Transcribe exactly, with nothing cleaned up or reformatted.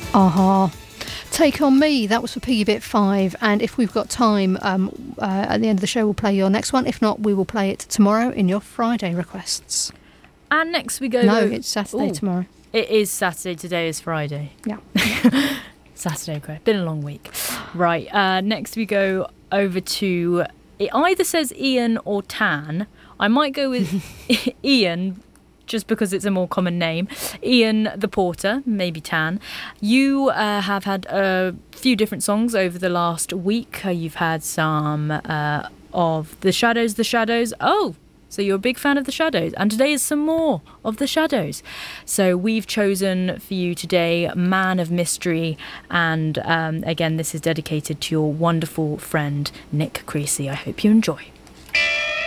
Aha. Take On Me, that was for Piggy Bit five, and if we've got time um, uh, at the end of the show we'll play your next one. If not, we will play it tomorrow in your Friday requests. And next we go... No, it's Saturday Ooh. tomorrow. It is Saturday, today is Friday. Yeah. Saturday, okay. Been a long week. Right, uh, next we go over to... It either says Ian or Tan. I might go with Ian, just because it's a more common name. Ian the Porter, maybe Tan. You uh, have had a few different songs over the last week. Uh, you've had some uh, of The Shadows, The Shadows. Oh, so you're a big fan of The Shadows. And today is some more of The Shadows. So we've chosen for you today Man of Mystery. And um, again, this is dedicated to your wonderful friend, Nick Creasy. I hope you enjoy.